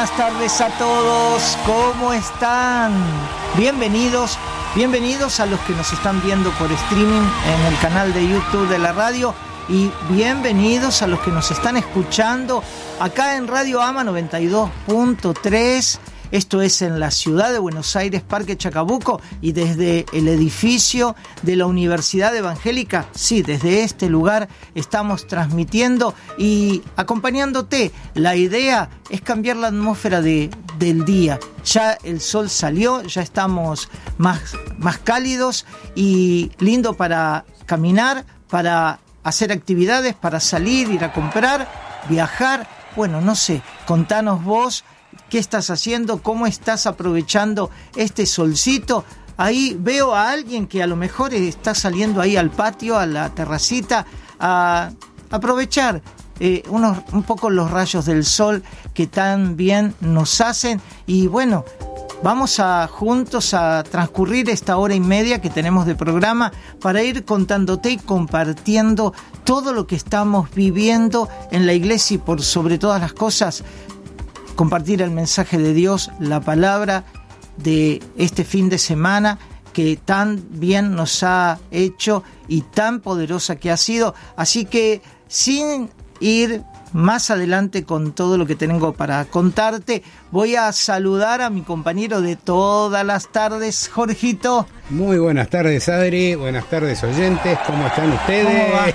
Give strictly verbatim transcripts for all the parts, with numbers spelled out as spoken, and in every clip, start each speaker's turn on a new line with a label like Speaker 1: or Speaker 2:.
Speaker 1: buenas tardes a todos, ¿cómo están? Bienvenidos, bienvenidos a los que nos están viendo por streaming en el canal de YouTube de la radio y bienvenidos a los que nos están escuchando acá en Radio AMA noventa y dos punto tres. Esto es en la ciudad de Buenos Aires, Parque Chacabuco, y desde el edificio de la Universidad Evangélica, sí, desde este lugar estamos transmitiendo y acompañándote. La idea es cambiar la atmósfera de, del día. Ya el sol salió, ya estamos más, más cálidos y lindo para caminar, para hacer actividades, para salir, ir a comprar, viajar. Bueno, no sé, contanos vos. ¿Qué estás haciendo? ¿Cómo estás aprovechando este solcito? Ahí veo a alguien que a lo mejor está saliendo ahí al patio, a la terracita, a aprovechar eh, unos, un poco los rayos del sol que tan bien nos hacen. Y bueno, vamos a juntos a transcurrir esta hora y media que tenemos de programa para ir contándote y compartiendo todo lo que estamos viviendo en la iglesia y por sobre todas las cosas, compartir el mensaje de Dios, la palabra de este fin de semana que tan bien nos ha hecho y tan poderosa que ha sido. Así que sin ir más adelante con todo lo que tengo para contarte, voy a saludar a mi compañero de todas las tardes, Jorgito.
Speaker 2: Muy buenas tardes, Adri. Buenas tardes, oyentes. ¿Cómo están ustedes?
Speaker 1: ¿Cómo va?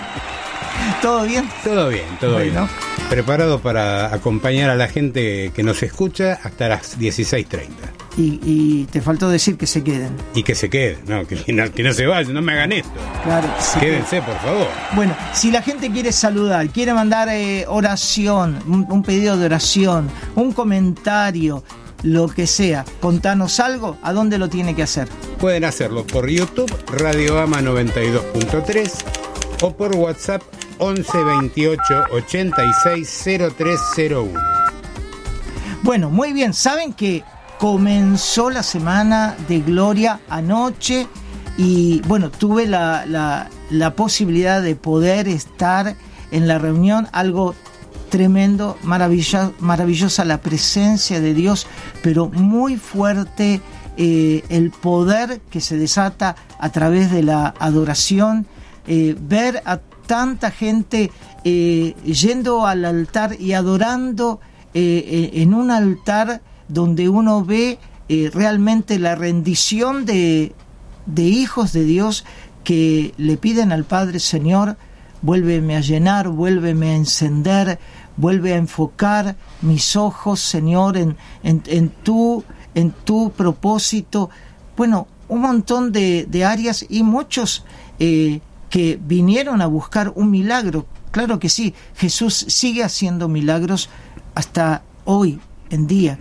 Speaker 1: ¿Todo bien?
Speaker 2: Todo bien, todo bueno. bien. Preparado para acompañar a la gente que nos escucha hasta las dieciséis treinta.
Speaker 1: Y, y te faltó decir que se queden.
Speaker 2: Y que se queden, no, que no, que no se vayan, no me hagan esto.
Speaker 1: Claro, sí.
Speaker 2: Quédense, por favor.
Speaker 1: Bueno, si la gente quiere saludar, quiere mandar eh, oración, un, un pedido de oración, un comentario, lo que sea, contanos algo, ¿a dónde lo tiene que hacer?
Speaker 2: Pueden hacerlo por YouTube, Radio AMA noventa y dos punto tres, o por WhatsApp once veintiocho ochenta y seis cero tres cero uno.
Speaker 1: Bueno, muy bien, saben que comenzó la semana de Gloria anoche y bueno, tuve la, la, la posibilidad de poder estar en la reunión, algo tremendo, maravillosa, maravillosa la presencia de Dios, pero muy fuerte eh, el poder que se desata a través de la adoración, eh, ver a tanta gente eh, yendo al altar y adorando eh, en un altar donde uno ve eh, realmente la rendición de, de hijos de Dios que le piden al Padre: Señor, vuélveme a llenar, vuélveme a encender, vuelve a enfocar mis ojos, Señor, en, en, en, tu, en tu propósito. Bueno, un montón de, de áreas y muchos eh, que vinieron a buscar un milagro. Claro que sí, Jesús sigue haciendo milagros hasta hoy en día.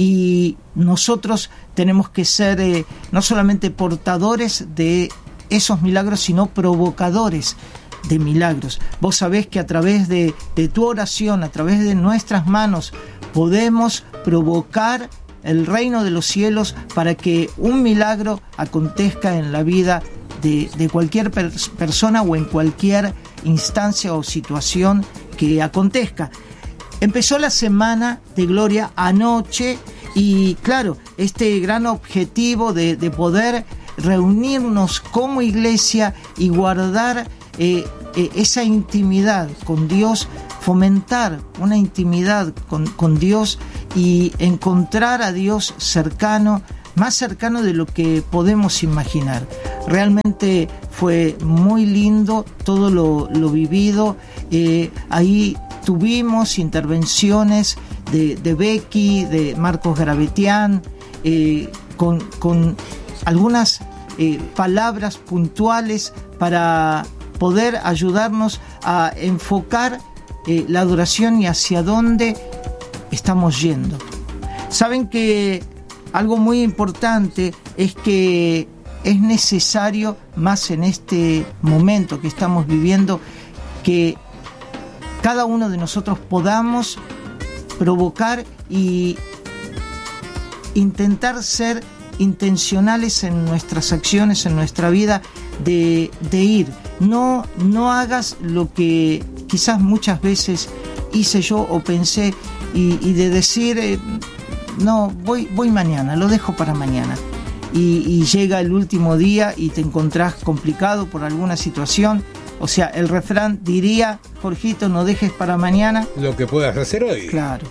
Speaker 1: Y nosotros tenemos que ser eh, no solamente portadores de esos milagros, sino provocadores de milagros. Vos sabés que a través de, de tu oración, a través de nuestras manos, podemos provocar el reino de los cielos para que un milagro acontezca en la vida de, de cualquier per- persona o en cualquier instancia o situación que acontezca. Empezó la semana de Gloria anoche y claro, este gran objetivo de, de poder reunirnos como iglesia y guardar eh, eh, esa intimidad con Dios, fomentar una intimidad con, con Dios y encontrar a Dios cercano, más cercano de lo que podemos imaginar. Realmente fue muy lindo todo lo, lo vivido. Eh, ahí tuvimos intervenciones de, de Becky, de Marcos Gravetian, eh, con, con algunas eh, palabras puntuales para poder ayudarnos a enfocar eh, la adoración y hacia dónde estamos yendo. Saben que algo muy importante es que es necesario, más en este momento que estamos viviendo, que cada uno de nosotros podamos provocar y intentar ser intencionales en nuestras acciones, en nuestra vida, de, de ir. No, no hagas lo que quizás muchas veces hice yo o pensé y, y de decir, eh, no, voy, voy mañana, lo dejo para mañana. Y, y llega el último día y te encontrás complicado por alguna situación. O sea, el refrán diría, Jorgito, no dejes para mañana
Speaker 2: lo que puedas hacer hoy.
Speaker 1: Claro.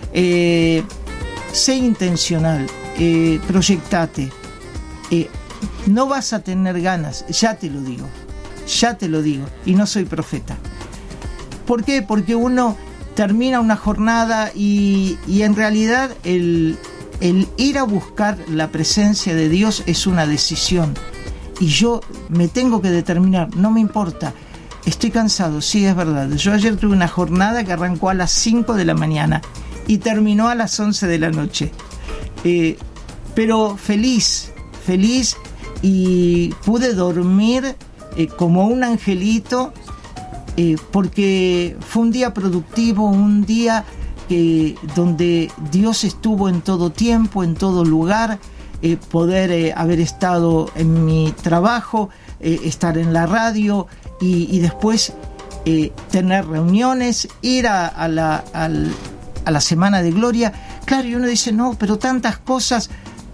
Speaker 1: Eh, sé intencional, eh, proyectate. Eh, no vas a tener ganas, ya te lo digo, ya te lo digo, y no soy profeta. ¿Por qué? Porque uno termina una jornada y, y en realidad el, el ir a buscar la presencia de Dios es una decisión. Y yo me tengo que determinar, no me importa, estoy cansado, sí, es verdad. Yo ayer tuve una jornada que arrancó a las cinco de la mañana y terminó a las once de la noche. Eh, pero feliz, feliz, y pude dormir eh, como un angelito, eh, porque fue un día productivo, un día eh, donde Dios estuvo en todo tiempo, en todo lugar. Eh, poder eh, haber estado en mi trabajo, eh, estar en la radio y, y después eh, tener reuniones, ir a, a, la, a, a la Semana de Gloria. Claro, y uno dice, no, pero tantas cosas.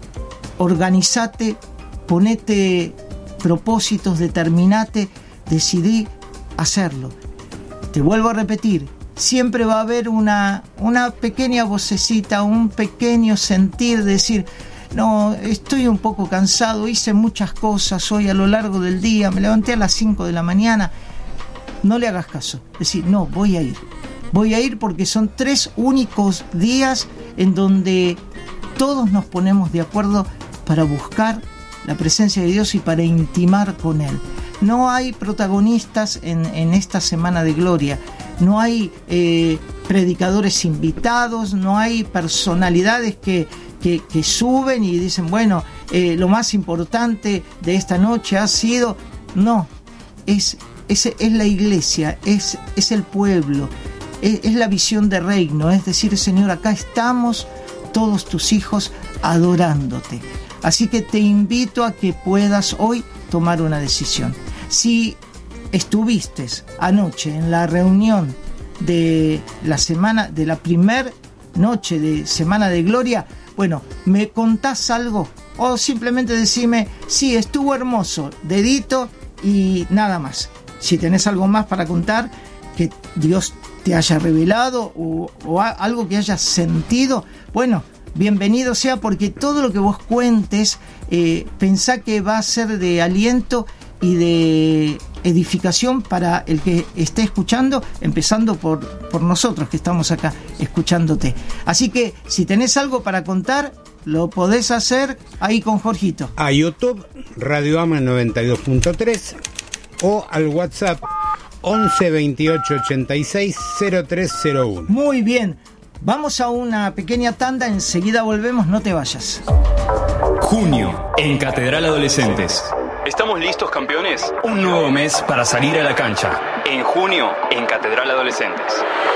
Speaker 1: Organízate, ponete propósitos, determinate, decidí hacerlo. Te vuelvo a repetir, siempre va a haber una, una pequeña vocecita, un pequeño sentir de decir, no, estoy un poco cansado, hice muchas cosas hoy a lo largo del día, me levanté a las cinco de la mañana. No le hagas caso, decir, no, voy a ir. Voy a ir porque son tres únicos días en donde todos nos ponemos de acuerdo para buscar la presencia de Dios y para intimar con Él. No hay protagonistas en, en esta Semana de Gloria, no hay eh, predicadores invitados, no hay personalidades que Que, que suben y dicen, bueno, eh, lo más importante de esta noche ha sido... No, es, es, es la iglesia, es, es el pueblo, es, es la visión de reino, es decir, Señor, acá estamos todos tus hijos adorándote. Así que te invito a que puedas hoy tomar una decisión. Si estuviste anoche en la reunión de la semana, de la primer noche de Semana de Gloria, bueno, ¿me contás algo? O simplemente decime, sí, estuvo hermoso, dedito y nada más. Si tenés algo más para contar, que Dios te haya revelado o, o a, algo que hayas sentido, bueno, bienvenido sea, porque todo lo que vos cuentes, eh, pensá que va a ser de aliento y de edificación para el que esté escuchando, empezando por, por nosotros que estamos acá escuchándote. Así que si tenés algo para contar, lo podés hacer ahí con Jorgito.
Speaker 2: A YouTube, Radio Ama noventa y dos punto tres o al WhatsApp once veintiocho ochenta y seis cero tres cero uno.
Speaker 1: Muy bien, vamos a una pequeña tanda, enseguida volvemos, no te vayas.
Speaker 3: Junio, en Catedral Adolescentes. ¿Estamos listos, campeones? Un nuevo mes para salir a la cancha. En junio, en Catedral Adolescentes.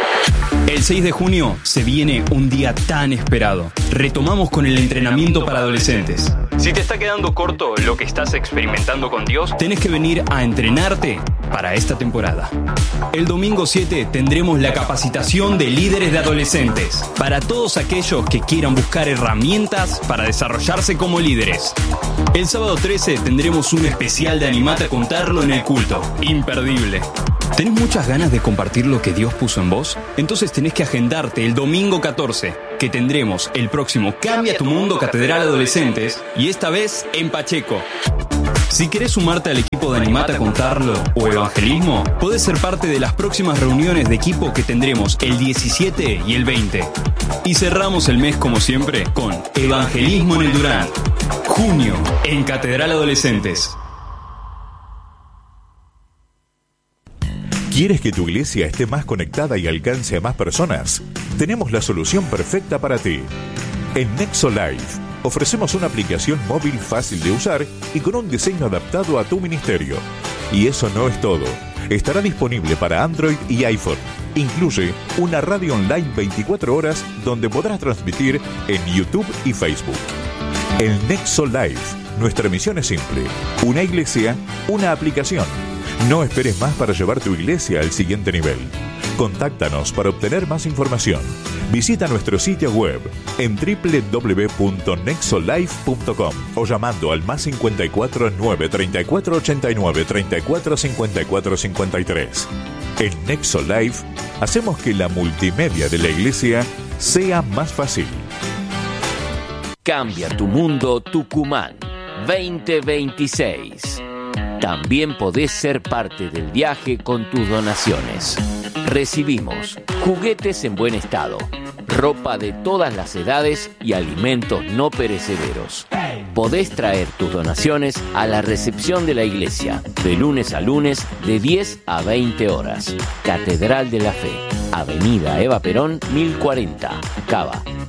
Speaker 3: El seis de junio se viene un día tan esperado. Retomamos con el entrenamiento para adolescentes. Si te está quedando corto lo que estás experimentando con Dios, tenés que venir a entrenarte para esta temporada. El domingo siete tendremos la capacitación de líderes de adolescentes para todos aquellos que quieran buscar herramientas para desarrollarse como líderes. El sábado trece tendremos un especial de Animate a Contarlo en el culto. Imperdible. ¿Tenés muchas ganas de compartir lo que Dios puso en vos? Entonces tenés que agendarte el domingo catorce, que tendremos el próximo Cambia tu Mundo Catedral Adolescentes, y esta vez en Pacheco. Si querés sumarte al equipo de Animate a Contarlo o Evangelismo, podés ser parte de las próximas reuniones de equipo que tendremos el diecisiete y el veinte. Y cerramos el mes como siempre con Evangelismo en el Durán. Junio, en Catedral Adolescentes.
Speaker 4: ¿Quieres que tu iglesia esté más conectada y alcance a más personas? Tenemos la solución perfecta para ti. En Nexo Life ofrecemos una aplicación móvil fácil de usar y con un diseño adaptado a tu ministerio. Y eso no es todo. Estará disponible para Android y iPhone. Incluye una radio online veinticuatro horas donde podrás transmitir en YouTube y Facebook. En Nexo Life, nuestra misión es simple. Una iglesia, una aplicación. No esperes más para llevar tu iglesia al siguiente nivel. Contáctanos para obtener más información. Visita nuestro sitio web en doble u doble u doble u punto nexolife punto com o llamando al más cincuenta y cuatro nueve treinta y cuatro ochenta y nueve treinta y cuatro cincuenta y cuatro cincuenta y tres. En Nexolife hacemos que la multimedia de la iglesia sea más fácil.
Speaker 5: Cambia tu mundo Tucumán veinte veintiséis. También podés ser parte del viaje con tus donaciones. Recibimos juguetes en buen estado, ropa de todas las edades y alimentos no perecederos. Podés traer tus donaciones a la recepción de la iglesia, de lunes a lunes, de diez a veinte horas. Catedral de la Fe, Avenida Eva Perón, mil cuarenta, Cava.